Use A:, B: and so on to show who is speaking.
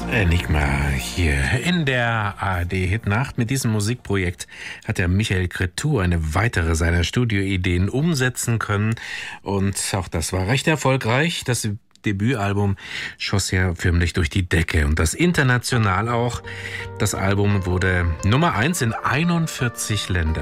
A: Enigma hier in der ARD-Hitnacht. Mit diesem Musikprojekt hat der Michael Cretu eine weitere seiner Studioideen umsetzen können. Und auch das war recht erfolgreich. Das Debütalbum schoss ja förmlich durch die Decke. Und das international auch. Das Album wurde Nummer 1 in 41 Ländern.